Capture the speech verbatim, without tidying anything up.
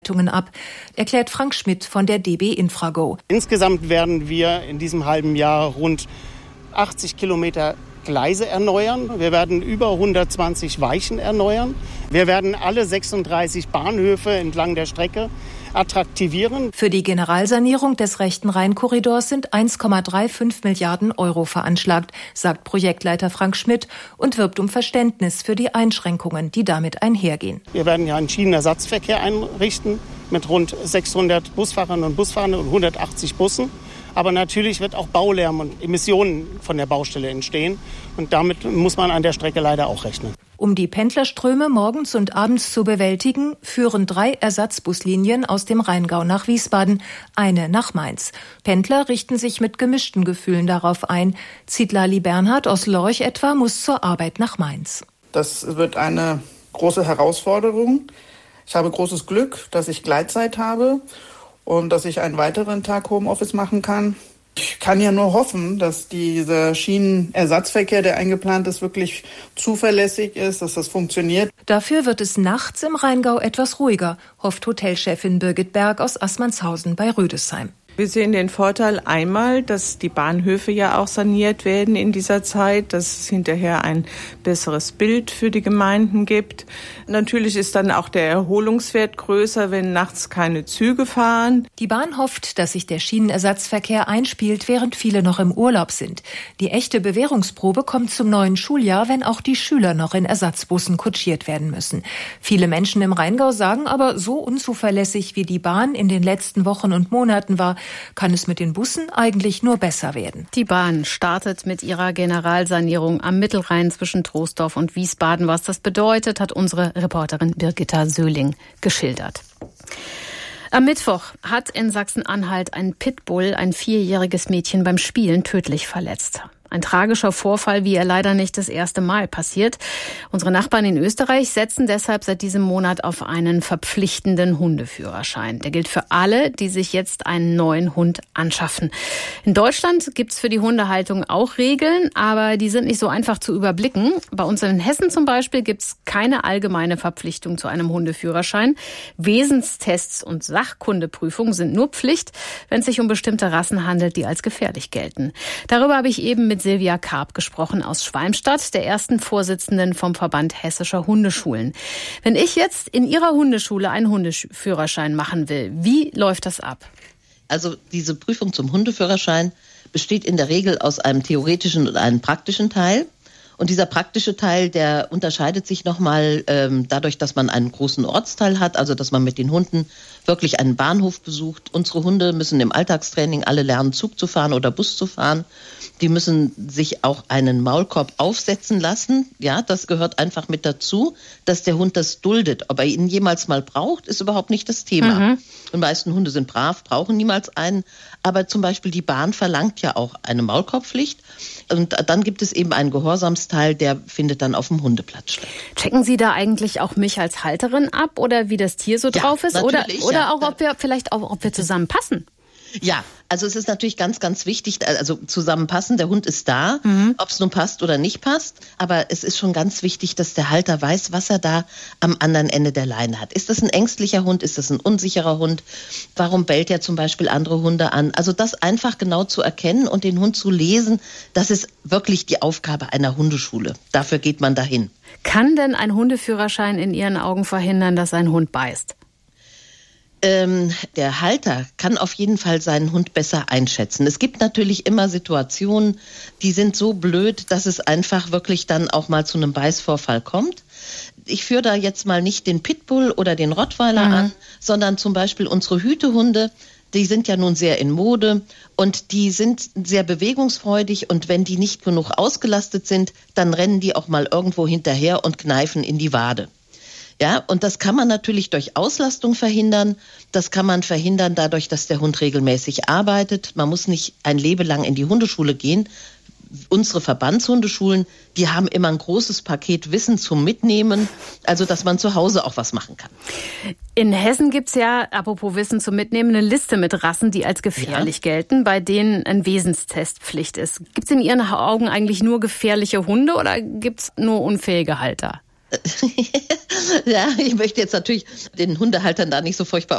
ab, erklärt Frank Schmidt von der D B Infrago. Insgesamt werden wir in diesem halben Jahr rund achtzig Kilometer Gleise erneuern. Wir werden über hundertzwanzig Weichen erneuern. Wir werden alle sechsunddreißig Bahnhöfe entlang der Strecke attraktivieren. Für die Generalsanierung des rechten Rheinkorridors sind eins Komma fünfunddreißig Milliarden Euro veranschlagt, sagt Projektleiter Frank Schmidt und wirbt um Verständnis für die Einschränkungen, die damit einhergehen. Wir werden ja einen Schienenersatzverkehr einrichten mit rund sechshundert Busfahrerinnen und Busfahrern und hundertachtzig Bussen. Aber natürlich wird auch Baulärm und Emissionen von der Baustelle entstehen. Und damit muss man an der Strecke leider auch rechnen. Um die Pendlerströme morgens und abends zu bewältigen, führen drei Ersatzbuslinien aus dem Rheingau nach Wiesbaden, eine nach Mainz. Pendler richten sich mit gemischten Gefühlen darauf ein. Zitlali Bernhard aus Lorch etwa muss zur Arbeit nach Mainz. Das wird eine große Herausforderung. Ich habe großes Glück, dass ich Gleitzeit habe und dass ich einen weiteren Tag Homeoffice machen kann. Ich kann ja nur hoffen, dass dieser Schienenersatzverkehr, der eingeplant ist, wirklich zuverlässig ist, dass das funktioniert. Dafür wird es nachts im Rheingau etwas ruhiger, hofft Hotelchefin Birgit Berg aus Assmannshausen bei Rüdesheim. Wir sehen den Vorteil einmal, dass die Bahnhöfe ja auch saniert werden in dieser Zeit, dass es hinterher ein besseres Bild für die Gemeinden gibt. Natürlich ist dann auch der Erholungswert größer, wenn nachts keine Züge fahren. Die Bahn hofft, dass sich der Schienenersatzverkehr einspielt, während viele noch im Urlaub sind. Die echte Bewährungsprobe kommt zum neuen Schuljahr, wenn auch die Schüler noch in Ersatzbussen kutschiert werden müssen. Viele Menschen im Rheingau sagen aber, so unzuverlässig wie die Bahn in den letzten Wochen und Monaten war, kann es mit den Bussen eigentlich nur besser werden. Die Bahn startet mit ihrer Generalsanierung am Mittelrhein zwischen Troisdorf und Wiesbaden. Was das bedeutet, hat unsere Reporterin Birgitta Söhling geschildert. Am Mittwoch hat in Sachsen-Anhalt ein Pitbull ein vierjähriges Mädchen beim Spielen tödlich verletzt. Ein tragischer Vorfall, wie er leider nicht das erste Mal passiert. Unsere Nachbarn in Österreich setzen deshalb seit diesem Monat auf einen verpflichtenden Hundeführerschein. Der gilt für alle, die sich jetzt einen neuen Hund anschaffen. In Deutschland gibt's für die Hundehaltung auch Regeln, aber die sind nicht so einfach zu überblicken. Bei uns in Hessen zum Beispiel gibt's keine allgemeine Verpflichtung zu einem Hundeführerschein. Wesenstests und Sachkundeprüfungen sind nur Pflicht, wenn es sich um bestimmte Rassen handelt, die als gefährlich gelten. Darüber habe ich eben mit Silvia Karp gesprochen aus Schwalmstadt, der ersten Vorsitzenden vom Verband Hessischer Hundeschulen. Wenn ich jetzt in Ihrer Hundeschule einen Hundeführerschein machen will, wie läuft das ab? Also diese Prüfung zum Hundeführerschein besteht in der Regel aus einem theoretischen und einem praktischen Teil. Und dieser praktische Teil, der unterscheidet sich nochmal ähm, dadurch, dass man einen großen Ortsteil hat, also dass man mit den Hunden wirklich einen Bahnhof besucht. Unsere Hunde müssen im Alltagstraining alle lernen, Zug zu fahren oder Bus zu fahren. Die müssen sich auch einen Maulkorb aufsetzen lassen. Ja, das gehört einfach mit dazu, dass der Hund das duldet. Ob er ihn jemals mal braucht, ist überhaupt nicht das Thema. Mhm. Die meisten Hunde sind brav, brauchen niemals einen. Aber zum Beispiel die Bahn verlangt ja auch eine Maulkorbpflicht. Und dann gibt es eben einen Gehorsamsteil, der findet dann auf dem Hundeplatz statt. Checken Sie da eigentlich auch mich als Halterin ab oder wie das Tier so ja, drauf ist? Oder, oder ja. auch, ob wir vielleicht auch, ob wir zusammenpassen? Ja, also es ist natürlich ganz, ganz wichtig, also zusammenpassen, der Hund ist da, mhm. ob es nun passt oder nicht passt, aber es ist schon ganz wichtig, dass der Halter weiß, was er da am anderen Ende der Leine hat. Ist das ein ängstlicher Hund, ist das ein unsicherer Hund, warum bellt er zum Beispiel andere Hunde an? Also das einfach genau zu erkennen und den Hund zu lesen, das ist wirklich die Aufgabe einer Hundeschule. Dafür geht man dahin. Kann denn ein Hundeführerschein in Ihren Augen verhindern, dass ein Hund beißt? Ähm, der Halter kann auf jeden Fall seinen Hund besser einschätzen. Es gibt natürlich immer Situationen, die sind so blöd, dass es einfach wirklich dann auch mal zu einem Beißvorfall kommt. Ich führe da jetzt mal nicht den Pitbull oder den Rottweiler mhm. an, sondern zum Beispiel unsere Hütehunde. Die sind ja nun sehr in Mode und die sind sehr bewegungsfreudig und wenn die nicht genug ausgelastet sind, dann rennen die auch mal irgendwo hinterher und kneifen in die Wade. Ja, und das kann man natürlich durch Auslastung verhindern. Das kann man verhindern dadurch, dass der Hund regelmäßig arbeitet. Man muss nicht ein Leben lang in die Hundeschule gehen. Unsere Verbandshundeschulen, die haben immer ein großes Paket Wissen zum Mitnehmen, also dass man zu Hause auch was machen kann. In Hessen gibt's ja, apropos Wissen zum Mitnehmen, eine Liste mit Rassen, die als gefährlich ja. gelten, bei denen ein Wesenstest Pflicht ist. Gibt's in Ihren Augen eigentlich nur gefährliche Hunde oder gibt's nur unfähige Halter? Ja, ich möchte jetzt natürlich den Hundehaltern da nicht so furchtbar